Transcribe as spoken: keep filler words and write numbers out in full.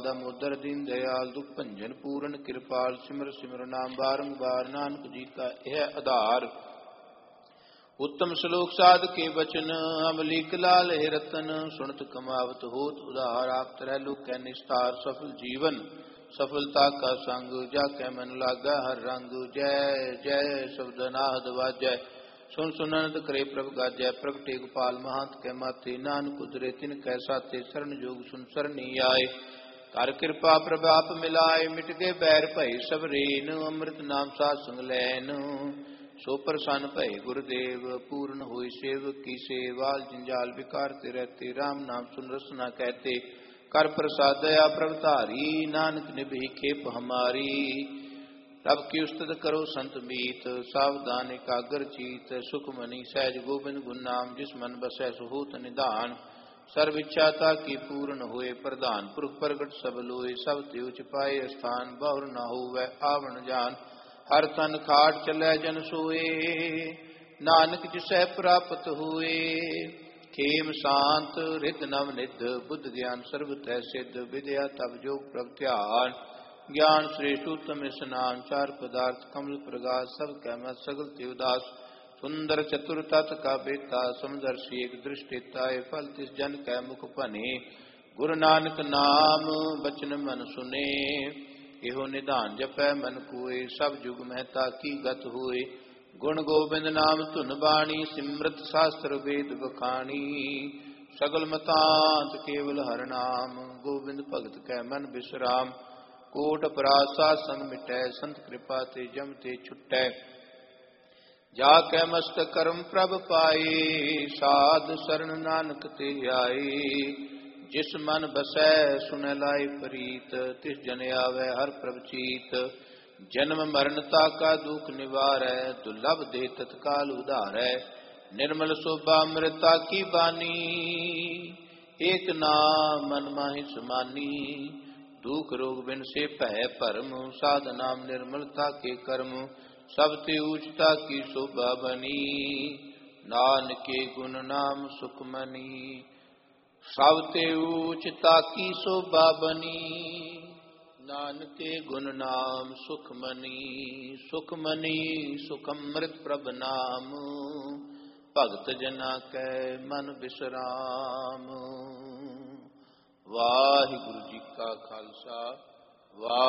दामोदर दीन दयाल दुख भंजन पूरन कृपाल सिमर सिमर नाम बारंबार नानक जी का यह आधार। उत्तम श्लोक साध के वचन अमलीक लाल हे रतन सुनत कमावत होत उधार। आप तरह लोक कै निस्तार सफल जीवन सफलता का संग जाकै मन लागा हर रंग। जय जय शब्दनाद वाजय सुन सुनंद करे प्रभ गाजय। प्रगटे गोपाल महंत कै माथे नानक उतरे तिन कै साथे शरण जोग सुन सरनी आए। कर कृपा प्रभाप मिलाए मिट गए बैर भय सब रेन। अमृत नाम साध संग लैन सो प्रसन्न भय गुरुदेव। पूर्ण होई सेवक की सेवा जंजाल विकारते रहते। राम नाम सुन रसना कहते कर प्रसाद दया प्रभधारी। नानक निभि खेप हमारी रब की उस्तत करो संत मीत। सावधान एकाग्र चीत सुखमणि सहज गोबिंद गुण नाम। जिस मन बसै सुहोत निधान सर्व इच्छाता की पूर्ण होए प्रधान। पुरख प्रगट सब लोए सब त्यों छिपाए स्थान। बहुर न होवै आवण जान हर तन खाट चलै जन सोए। नानक जिसै प्राप्त होए खेम शांत रिद नव निध। बुद्ध ज्ञान सर्व तै सिद्ध विद्या तब जो प्रभ ध्यान। ज्ञान श्रेष्ठ उत्तम स्नान चार पदार्थ कमल प्रगास। सब कै मत सगल ते उदास सुंदर चतुर तत् का बेता। समदर्शी एक दृष्टिता फल तिस जन कै मुख भने। गुरु नानक नाम बचन मन सुने एहो निधान जपै मन कोय। सब जुग महता की गत होए गुण गोबिंद नाम धुन बाणी। सिमरत शास्त्र वेद बखानी सगल मतांत केवल हर नाम। गोबिंद भगत कै मन विश्राम कोट अपराध साध संग मिटै। संत कृपा ते जम ते छुटै जाकै मस्तक करम प्रभ पाए। साध शरण नानक ते आए जिस मन बसै सुनै लाए प्रीत। तिस जन आवे हर प्रभ चीत जन्म मरण ताका दुख निवारै। दुर्लभ दे तत्काल उधारै निर्मल शोभा अमृता की बानी। एक नाम मन माहि समानी दुख रोग बिन से भय भरम। साध नाम निर्मलता के कर्म सब ते ऊंचता की शोभा बनी। नानके गुण नाम सुखमनी सब ते ऊंचता की शोभा बनी। नानके गुण नाम सुखमनी सुखमनी सुखमृत प्रभ नाम। भगत जना कै मन विश्राम। वाहिगुरु जी का खालसा वाहिगुरु